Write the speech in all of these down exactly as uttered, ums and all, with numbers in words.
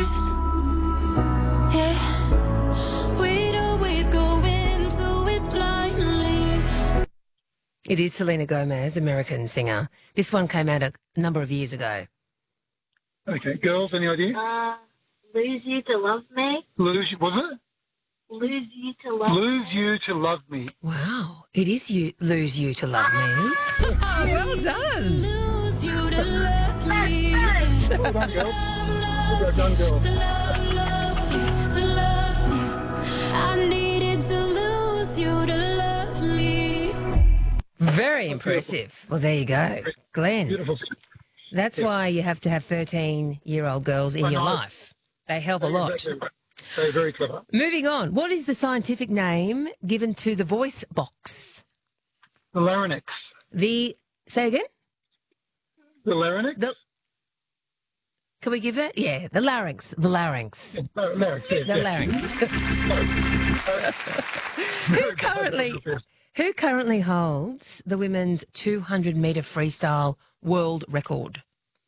stars. Yeah, we'd always go into it blindly. It is Selena Gomez, American singer. This one came out a number of years ago. Okay, girls, any idea? Uh, lose you to love me. Lose you, was it? Lose you to love Lose me. you to love me. Wow, it is you lose you to love me. Well done. Lose you to love me. Well done, girls. Well done, girls. To love, love you, to love you. I needed to lose you to love me. Very impressive. Well, there you go. Glenn, Beautiful. that's Yeah. why you have to have thirteen-year-old girls in I your know. life. They help a lot. Exactly right. They're very clever. Moving on. What is the scientific name given to the voice box? The larynx. The, say again? The larynx? The, can we give that? Yeah, the larynx. The larynx. No, larynx, yes, The yes. larynx. Very Who good. currently Yes. who currently holds the women's two hundred metre freestyle world record?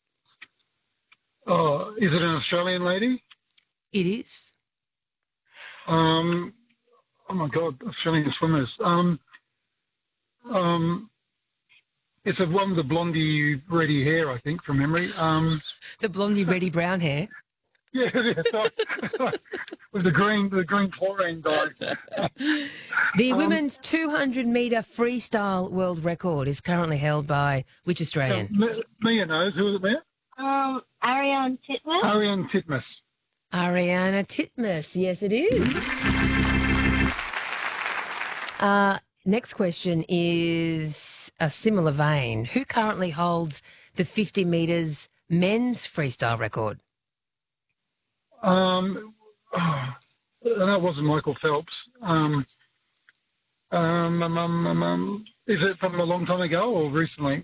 Oh, is it an Australian lady? It is. Um, oh my God, Australian swimmers. Um, um, it's a one with the blondie, reddy hair, I think, from memory. Um, The blondie, reddy brown hair. yeah, yeah, sorry. with the green, the green chlorine dye. The Um, women's two hundred metre freestyle world record is currently held by which Australian? M- Mia knows. Who was it, Mia? Um, Ariane Titmus. Ariane Titmus. Ariana Titmus. Yes, it is. Uh, next question is a similar vein. Who currently holds the fifty metres men's freestyle record? Um, oh, that wasn't Michael Phelps. Um, um, um, um, um, um, is it from a long time ago or recently?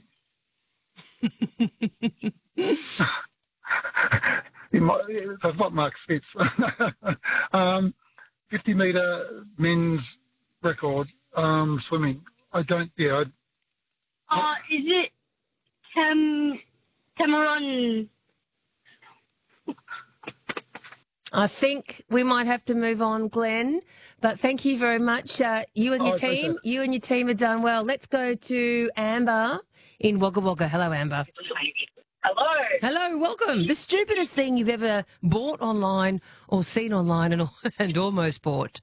It might, it's not Mark Spitz. um, fifty metre men's record um, swimming. I don't. Yeah. I, Uh, is it Tam Tamaron? I think we might have to move on, Glenn. But thank you very much. Uh, you and Oh, your I appreciate team, it. you and your team have done well. Let's go to Amber in Wagga Wagga. Hello, Amber. Hello. Hello, welcome. The stupidest thing you've ever bought online or seen online and, and almost bought.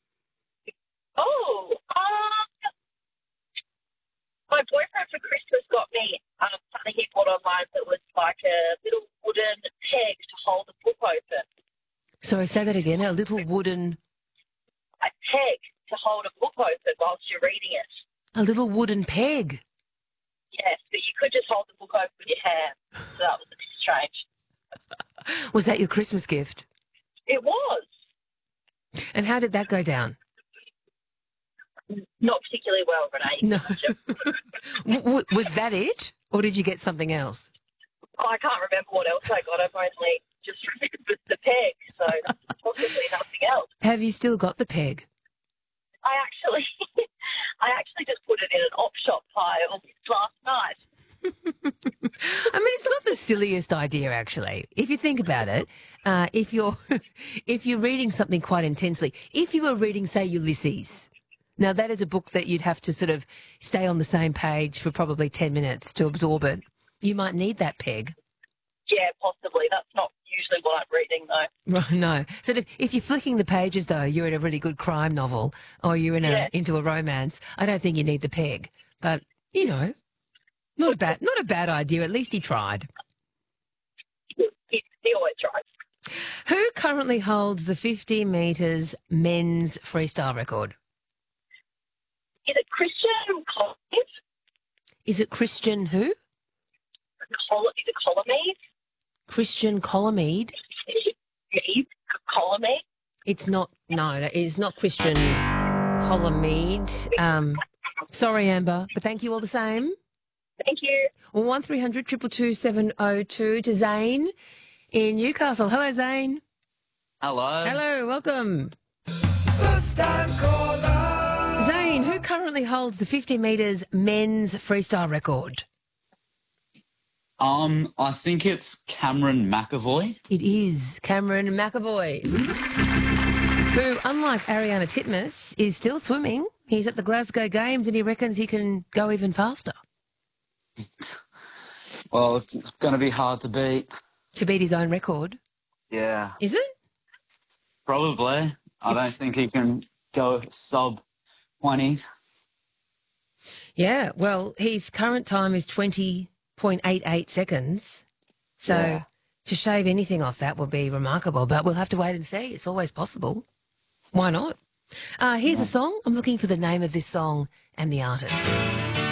Oh, um, my boyfriend for Christmas got me um, something he bought online that was like a little wooden peg to hold the book open. Sorry, say that again. A little wooden, A peg to hold a book open whilst you're reading it. a little wooden peg. Yes, but you could just hold the book open with your hand. So that was a bit strange. Was that your Christmas gift? It was. And how did that go down? Not particularly well, Renee. No. W- w- was that it? Or did you get something else? Oh, I can't remember what else I got. I've only just remembered the peg, so possibly nothing else. Have you still got the peg? I actually, I actually just put it in an op shop pile last night. I mean, it's not the silliest idea, actually. If you think about it, uh, if you're if you're reading something quite intensely, if you were reading, say, Ulysses, now that is a book that you'd have to sort of stay on the same page for probably ten minutes to absorb it. You might need that peg. Yeah, possibly. That's not usually what I'm reading, though. Right, no. Sort of, if you're flicking the pages, though, you're in a really good crime novel or you're in a, Yeah. into a romance, I don't think you need the peg. But, you know, not a bad, not a bad idea. At least he tried. He, he always tries. Who currently holds the fifty metres men's freestyle record? Is it Christian Columnist? Is it Christian who? Col- is it Columnist? Christian Colomede? Mead? Columnist? It's not, no, it is not Christian Colomede. Um, sorry, Amber, but thank you all the same. Thank you. Well, one three hundred two two two seven oh two to Zane in Newcastle. Hello, Zane. Hello. Hello, welcome. First time caller. Zane, who currently holds the fifty metres men's freestyle record? Um, I think it's Cameron McAvoy. It is Cameron McAvoy, who, unlike Ariana Titmus, is still swimming. He's at the Glasgow Games and he reckons he can go even faster. Well, it's going to be hard to beat. To beat his own record. Yeah, Is it? probably. I don't think he can go sub twenty. Yeah, well, his current time is twenty point eight eight seconds. So Yeah. to shave anything off that would be remarkable, but we'll have to wait and see. It's always possible. Why not? Uh, here's a song. I'm looking for the name of this song and the artist.